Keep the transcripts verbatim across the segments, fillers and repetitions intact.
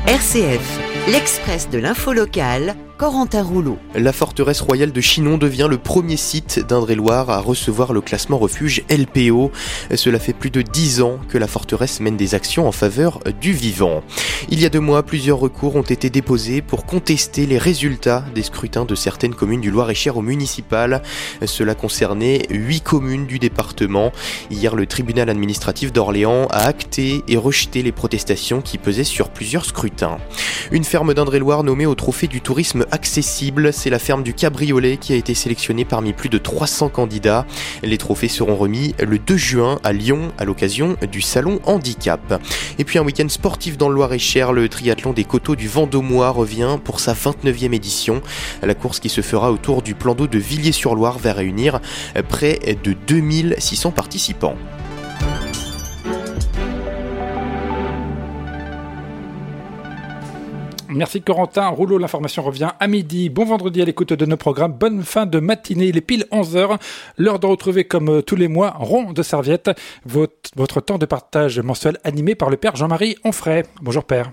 R C F, l'Express de l'info locale, Corentin Rouleau. La forteresse royale de Chinon devient le premier site d'Indre-et-Loire à recevoir le classement refuge L P O. Cela fait plus de dix ans que la forteresse mène des actions en faveur du vivant. Il y a deux mois, plusieurs recours ont été déposés pour contester les résultats des scrutins de certaines communes du Loir-et-Cher au municipal. Cela concernait huit communes du département. Hier, le tribunal administratif d'Orléans a acté et rejeté les protestations qui pesaient sur plusieurs scrutins. Une ferme d'Indre-et-Loire nommée au trophée du tourisme accessible, c'est la ferme du Cabriolet qui a été sélectionnée parmi plus de trois cents candidats. Les trophées seront remis le deux juin à Lyon à l'occasion du salon handicap. Et puis un week-end sportif dans le Loir-et-Cher, le triathlon des coteaux du Vendômois revient pour sa vingt-neuvième édition. La course qui se fera autour du plan d'eau de Villiers-sur-Loire va réunir près de deux mille six cents participants. Merci Corentin Rouleau, l'information revient à midi. Bon vendredi à l'écoute de nos programmes, bonne fin de matinée, il est pile onze heures, l'heure de retrouver comme tous les mois Rond de Serviette, votre, votre temps de partage mensuel animé par le père Jean-Marie Onfray. Bonjour père.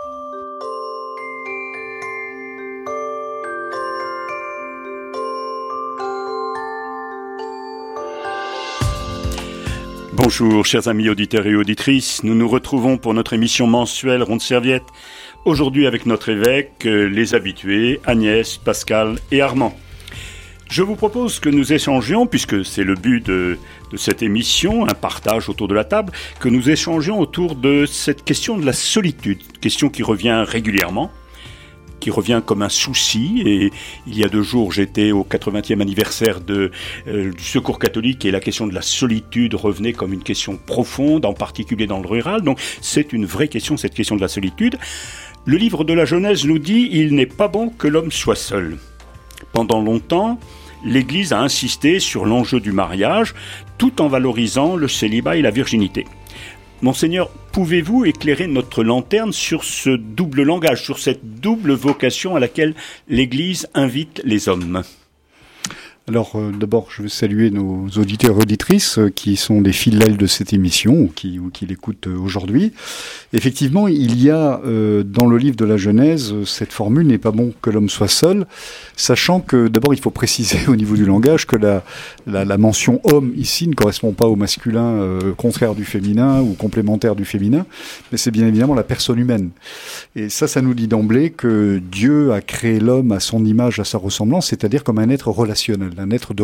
Bonjour chers amis auditeurs et auditrices, nous nous retrouvons pour notre émission mensuelle Rond de Serviette. Aujourd'hui avec notre évêque, les habitués, Agnès, Pascal et Armand. Je vous propose que nous échangions, puisque c'est le but de, de cette émission, un partage autour de la table, que nous échangions autour de cette question de la solitude, question qui revient régulièrement, qui revient comme un souci. Et il y a deux jours, j'étais au quatre-vingtième anniversaire de, euh, du Secours catholique et la question de la solitude revenait comme une question profonde, en particulier dans le rural. Donc c'est une vraie question, cette question de la solitude. Le livre de la Genèse nous dit « Il n'est pas bon que l'homme soit seul ». Pendant longtemps, l'Église a insisté sur l'enjeu du mariage, tout en valorisant le célibat et la virginité. Monseigneur, pouvez-vous éclairer notre lanterne sur ce double langage, sur cette double vocation à laquelle l'Église invite les hommes ? Alors euh, d'abord, je veux saluer nos auditeurs et auditrices euh, qui sont des fidèles de cette émission ou qui, ou qui l'écoutent euh, aujourd'hui. Effectivement, il y a euh, dans le livre de la Genèse euh, cette formule « n'est pas bon que l'homme soit seul », sachant que d'abord il faut préciser au niveau du langage que la, la, la mention « homme » ici ne correspond pas au masculin euh, contraire du féminin ou complémentaire du féminin, mais c'est bien évidemment la personne humaine. Et ça, ça nous dit d'emblée que Dieu a créé l'homme à son image, à sa ressemblance, c'est-à-dire comme un être relationnel, un être de